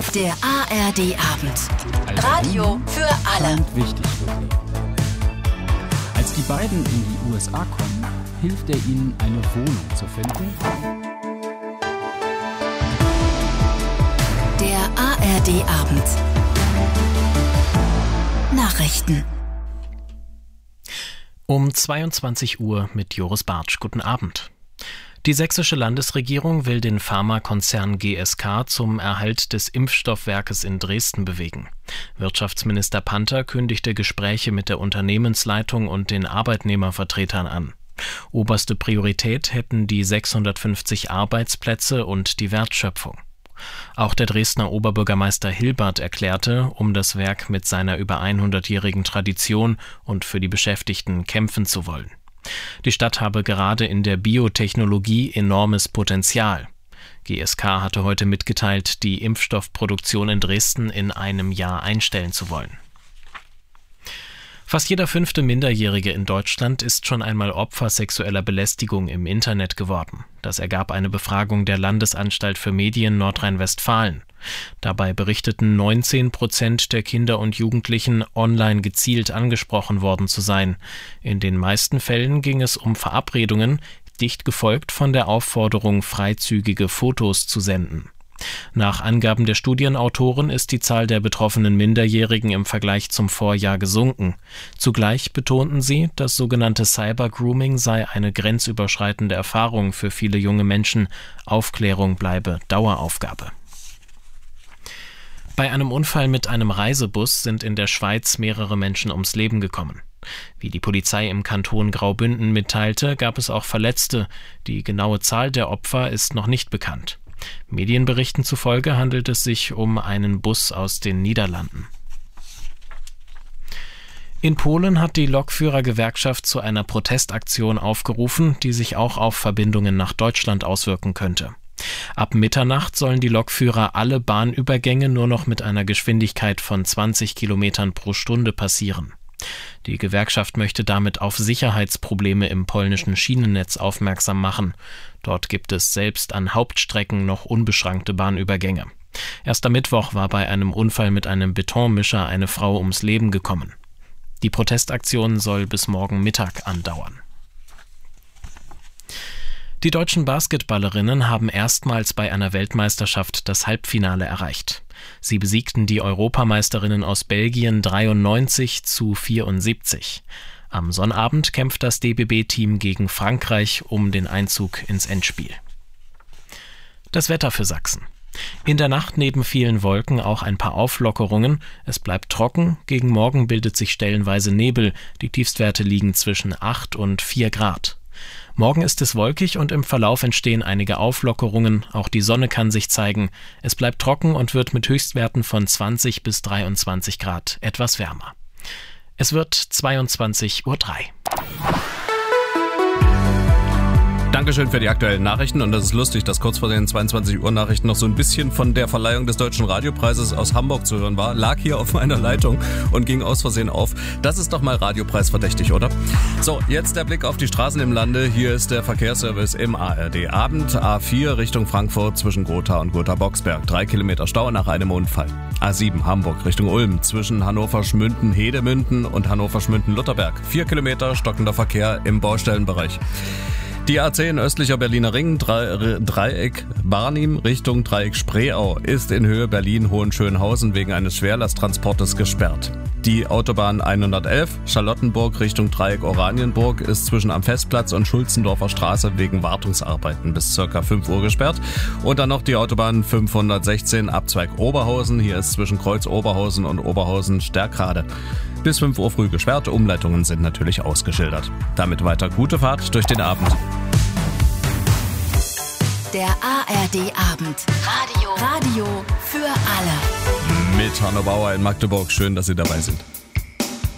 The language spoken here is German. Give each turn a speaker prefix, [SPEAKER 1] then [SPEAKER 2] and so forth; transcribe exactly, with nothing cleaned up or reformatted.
[SPEAKER 1] Der A R D-Abend. Radio für alle.
[SPEAKER 2] Wichtig für sie. Als die beiden in die U S A kommen, hilft er ihnen, eine Wohnung zu finden.
[SPEAKER 1] Der A R D-Abend. Nachrichten.
[SPEAKER 3] Um zweiundzwanzig Uhr mit Joris Bartsch. Guten Abend. Die sächsische Landesregierung will den Pharmakonzern G S K zum Erhalt des Impfstoffwerkes in Dresden bewegen. Wirtschaftsminister Panther kündigte Gespräche mit der Unternehmensleitung und den Arbeitnehmervertretern an. Oberste Priorität hätten die sechshundertfünfzig Arbeitsplätze und die Wertschöpfung. Auch der Dresdner Oberbürgermeister Hilbert erklärte, um das Werk mit seiner über hundertjährigen Tradition und für die Beschäftigten kämpfen zu wollen. Die Stadt habe gerade in der Biotechnologie enormes Potenzial. G S K hatte heute mitgeteilt, die Impfstoffproduktion in Dresden in einem Jahr einstellen zu wollen. Fast jeder fünfte Minderjährige in Deutschland ist schon einmal Opfer sexueller Belästigung im Internet geworden. Das ergab eine Befragung der Landesanstalt für Medien Nordrhein-Westfalen. Dabei berichteten neunzehn Prozent der Kinder und Jugendlichen, online gezielt angesprochen worden zu sein. In den meisten Fällen ging es um Verabredungen, dicht gefolgt von der Aufforderung, freizügige Fotos zu senden. Nach Angaben der Studienautoren ist die Zahl der betroffenen Minderjährigen im Vergleich zum Vorjahr gesunken. Zugleich betonten sie, das sogenannte Cybergrooming sei eine grenzüberschreitende Erfahrung für viele junge Menschen. Aufklärung bleibe Daueraufgabe. Bei einem Unfall mit einem Reisebus sind in der Schweiz mehrere Menschen ums Leben gekommen. Wie die Polizei im Kanton Graubünden mitteilte, gab es auch Verletzte. Die genaue Zahl der Opfer ist noch nicht bekannt. Medienberichten zufolge handelt es sich um einen Bus aus den Niederlanden. In Polen hat die Lokführergewerkschaft zu einer Protestaktion aufgerufen, die sich auch auf Verbindungen nach Deutschland auswirken könnte. Ab Mitternacht sollen die Lokführer alle Bahnübergänge nur noch mit einer Geschwindigkeit von zwanzig Kilometern pro Stunde passieren. Die Gewerkschaft möchte damit auf Sicherheitsprobleme im polnischen Schienennetz aufmerksam machen. Dort gibt es selbst an Hauptstrecken noch unbeschränkte Bahnübergänge. Erst am Mittwoch war bei einem Unfall mit einem Betonmischer eine Frau ums Leben gekommen. Die Protestaktion soll bis morgen Mittag andauern. Die deutschen Basketballerinnen haben erstmals bei einer Weltmeisterschaft das Halbfinale erreicht. Sie besiegten die Europameisterinnen aus Belgien dreiundneunzig zu vierundsiebzig. Am Sonnabend kämpft das D B B-Team gegen Frankreich um den Einzug ins Endspiel. Das Wetter für Sachsen. In der Nacht neben vielen Wolken auch ein paar Auflockerungen. Es bleibt trocken, gegen Morgen bildet sich stellenweise Nebel. Die Tiefstwerte liegen zwischen acht und vier Grad. Morgen ist es wolkig und im Verlauf entstehen einige Auflockerungen. Auch die Sonne kann sich zeigen. Es bleibt trocken und wird mit Höchstwerten von zwanzig bis dreiundzwanzig Grad etwas wärmer. Es wird zweiundzwanzig Uhr drei.
[SPEAKER 4] Dankeschön für die aktuellen Nachrichten und das ist lustig, dass kurz vor den zweiundzwanzig Uhr Nachrichten noch so ein bisschen von der Verleihung des Deutschen Radiopreises aus Hamburg zu hören war. Lag hier auf meiner Leitung und ging aus Versehen auf. Das ist doch mal Radiopreis verdächtig, oder? So, jetzt der Blick auf die Straßen im Lande. Hier ist der Verkehrsservice im A R D-Abend. A vier Richtung Frankfurt zwischen Gotha und Gotha-Boxberg. Drei Kilometer Stau nach einem Unfall. A sieben Hamburg Richtung Ulm zwischen Hannover-Schmünden-Hedemünden und Hannover-Schmünden-Lutterberg. Vier Kilometer stockender Verkehr im Baustellenbereich. Die A zehn östlicher Berliner Ring, Dreieck Barnim Richtung Dreieck Spreeau ist in Höhe Berlin-Hohenschönhausen wegen eines Schwerlasttransportes gesperrt. Die Autobahn hundertelf Charlottenburg Richtung Dreieck Oranienburg ist zwischen am Festplatz und Schulzendorfer Straße wegen Wartungsarbeiten bis ca. fünf Uhr gesperrt. Und dann noch die Autobahn fünfhundertsechzehn Abzweig Oberhausen. Hier ist zwischen Kreuz Oberhausen und Oberhausen Stärkrade bis fünf Uhr früh gesperrt. Umleitungen sind natürlich ausgeschildert. Damit weiter gute Fahrt durch den Abend.
[SPEAKER 1] Der A R D-Abend. Radio. Radio für alle.
[SPEAKER 4] Mit Hanno Bauer in Magdeburg. Schön, dass Sie dabei sind.